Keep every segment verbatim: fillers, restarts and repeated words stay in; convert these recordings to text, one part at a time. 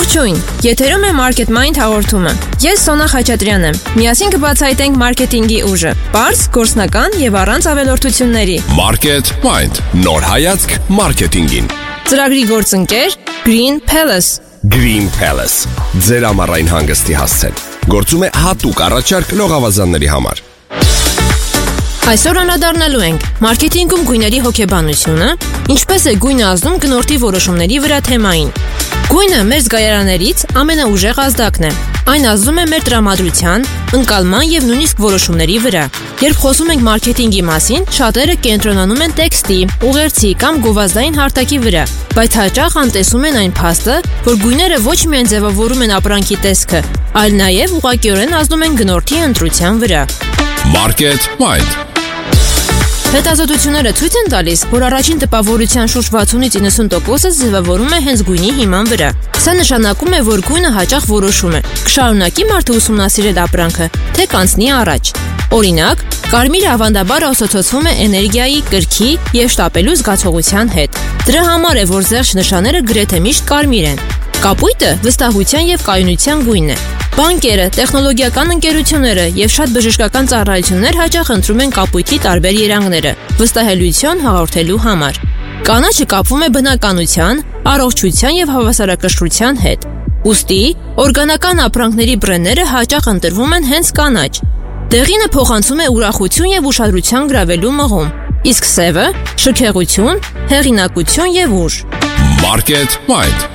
Ողջույն, եթերում է Market Mind հաղորդումը։ Ես Սոնա Խաչատրյանն եմ։ Միասին կբացահայտենք մարքեթինգի ուժը, պարզ, գործնական եւ առանց ավելորդությունների։ Market Mind, նոր հայացք մարքեթինգին։ Ծրագրի գործընկեր Green Palace։ Green Palace, ձեր ամառային հանգստի հասցեն։ Գործում է հատուկ առաջարկ լողավազանների համար։ Այսօր անդրադառնալու ենք մարքեթինգում գույների հոգեբանությունը, ինչպես է գույնը ազդում գնորդի որոշումների վրա թեմային։ Գույնը մեր զգայարաններից ամենաուժեղ ազդակն է։ Այն ազդում է մեր տրամադրության, ընկալման եւ նույնիսկ որոշումների վրա։ Երբ խոսում ենք մարքեթինգի մասին, շատերը կենտրոնանում են տեքստի, ուղերձի կամ գովազդային հարթակի վրա, բայց հաճախ անտեսում են այն փաստը, որ գույները ոչ միայն ձևավորում են ապրանքի տեսքը, այլ նաեւ ուղղակիորեն ազդում են գնորդի ընտրության վրա։ Market Mind. Հետազոտությունները ցույց են տալիս, որ առաջին տպավորության շուրջ վաթսունից իննսուն տոկոսը ձևավորում է հենց գույնի հիման վրա։ Սա նշանակում է, որ գույնը հաճախ որոշում է՝ կշարունակի մարդը ուսումնասիրել ապրանքը, թե կանցնի առաջ։ Օրինակ, կարմիրը ավանդաբար ասոցացվում է էներգիայի, կրքի եւ շտապելու զգացողության հետ։ Դրա համար է, որ զերծ նշանները գրեթե միշտ կարմիր են։ Կապույտը վստահության եւ կայունության գույնն է։ Բանկերը, տեխնոլոգիական ընկերությունները եւ շատ բժշկական ծառայություններ հաճախ ընտրում են կապույտի տարբեր երանգները վստահելիություն հաղորդելու համար։ Կանաչը կապվում է բնականության, առողջության եւ հավասարակշռության հետ։ Ուստի, օրգանական ապրանքների բրենդները հաճախ ընտրվում են հենց կանաչ։ Դեղինը փոխանցում է ուրախություն եւ ուշադրության գրավելու մղում, իսկ սևը՝ շքեղություն, հեղինակություն եւ ուժ։ Market Mind.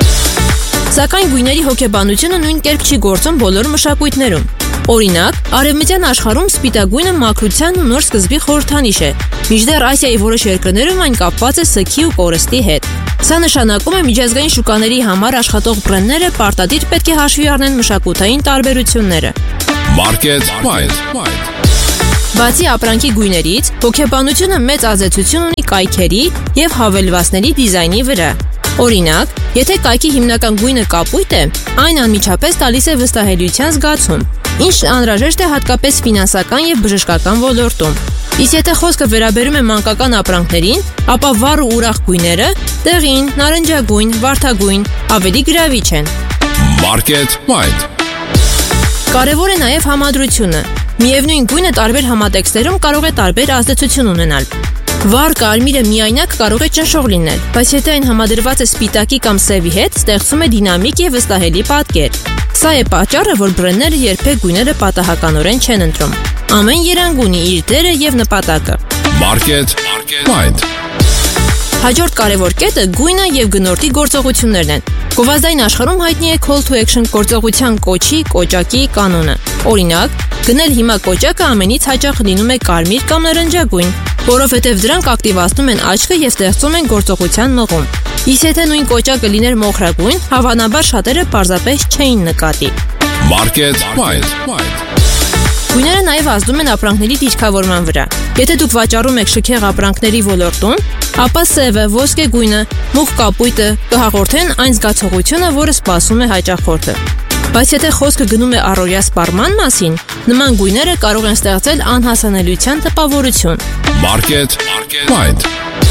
Սակայն գույների հոգեբանությունը նույն կերպ չի գործում բոլոր մշակույթներում։ Օրինակ, արևմտյան աշխարհում սպիտակգույնը մաքրության ու նոր սկզբի խորհրդանիշ է, մինչդեռ Ասիայի որոշ երկրներում այն կապված է սգի ու կորստի հետ։ Սա նշանակում է միջազգային շուկաների համար աշխատող բրենդները պարտադիր պետք է հաշվի առնեն մշակութային տարբերությունները։ Market Mind. Բացի ապրանքի գույներից, հոգեբանությունը մեծ ազդեցություն ունի կայքերի եւ հավելվածների դիզայնի վրա։ Օրինակ, եթե կայքի հիմնական գույնը կապույտ է, այն անմիջապես տալիս է վստահելիության զգացում, ինչն անհրաժեշտ է հատկապես ֆինանսական եւ բժշկական ոլորտում։ Իսկ եթե խոսքը վերաբերում է մանկական ապրանքներին, ապա վառ ու ուրախ գույները՝ դեղին, նարնջագույն, վարդագույն, ավելի գրավիչ են։ Market Mind. Կարևոր է նաեւ համադրությունը։ Միևնույն գույնը տարբեր համատեքստերում կարող է տարբեր ազդեցություն ունենալ։ Վառ կարմիրը միայնակ կարող է ճնշող լինել, բայց եթե այն համադրված է սպիտակի կամ սևի հետ, ստեղծում է դինամիկ եւ վստահելի պատկեր։ Սա է պատճառը, որ բրենդները երբեք գույները պատահականորեն չեն ընտրում։ Ամեն երանգ ունի իր դերը եւ նպատակը։ Market Mind. Հաջորդ կարևոր կետը գույնը եւ գնորդի գործողություններն են։ Գովազդային աշխարհում հայտնի է call to action գործողության կոչի, կոճակի կանոնը։ Օրինակ, գնել հիմա կոճակը ամենից հաճախ լինում է կարմիր կամ նարնջագույն, որովհետև դրանք ակտիվացնում են աչքը եւ ստեղծում են գործողության մղում։ Իսկ եթե նույն կոճակը լիներ մոխրագույն, հավանաբար շատերը պարզապես չէին նկատի։ Market Mind. Գույները նաև ազդում են ապրանքների դիրքավորման վրա։ Եթե դուք վաճառում եք շքեղ ապրանքների ոլորտում, ապա սևը, ոսկե գույնը, մուգ կապույտը կհաղորդեն այն զգացողությունը, որը սպասում է հաճախորդը։ Բայց եթե խոսքը գնում է առօրյա սպառման մասին, նման գույները կարող են ստեղծել անհասանելիության տպավորություն։ Market Mind.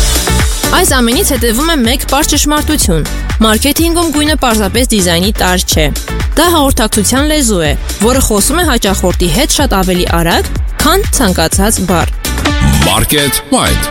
Այս ամենից հետևում է մեկ պարզ ճշմարտություն։ Մարքեթինգում գույնը պարզապես դիզայնի տարր չէ։ Դա հաղորդակցության լեզու է, որը խոսում է հաճախորդի հետ շատ ավելի արագ, քան ցանկացած բառ։ Market Mind.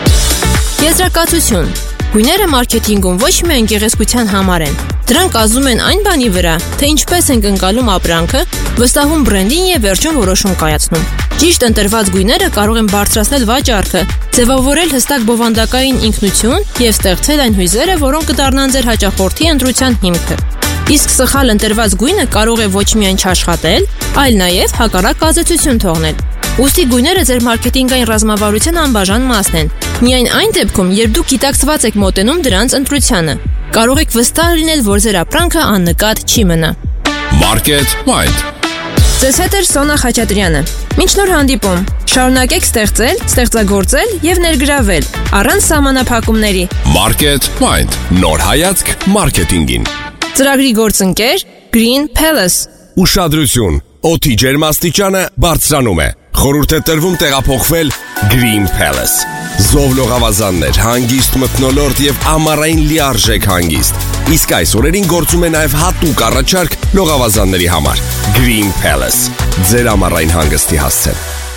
Եզրակացություն։ Գույները մարքեթինգում ոչ միայն գեղեցկության համար են, դրանք ազդում են այն բանի վրա, թե ինչպես ենք ընկալում ապրանքը, վստահում բրենդին եւ վերջում որոշում կայացնում։ Ճիշտ ընտրված գույները կարող են բարձրացնել վաճառքը, ձևավորել հստակ բովանդակային ինքնություն եւ ստեղծել այն հույզերը, որոնք կդառնան ձեր հաճախորդի ընտրության հիմքը։ Իսկ սխալ ընտրված գույնը կարող է ոչ միայն չաշխատել, այլ նաեւ հակառակ ազդեցություն թողնել։ Ուստի գույները ձեր մարքեթինգային ռազմավարության անբաժան մասն են։ Միայն այն դեպքում, երբ դուք գիտակցված եք մոտենում դրանց ընտրությանը, կարող եք վստահ լինել, որ ձեր ապրանքը աննկատ չի մնա։ Market Mind. Ձեզ հետ է Սոնա Խաչատրյանը։ Մինչ նոր հանդիպում, շարունակեք ստեղծել, ստեղծագործել եւ ներգրավել առանց սահմանափակումների։ Market Mind. Նոր հայացք մարքեթինգին։ Ծրագրի գործընկեր Green Palace։ Ուշադրություն, օդի ջերմաստիճանը բարձրանում է։ Խորհուրդ է տրվում տեղափոխվել Green Palace։ Զով լողավազաններ, հանգիստ մթնոլորտ եւ ամառային լիարժեք հանգիստ։ Իսկ այս օրերին գործում է նաև հատուկ առաջարկ լողավազանների համար։ Green Palace. ձեր ամառային հանգստի հասցեն։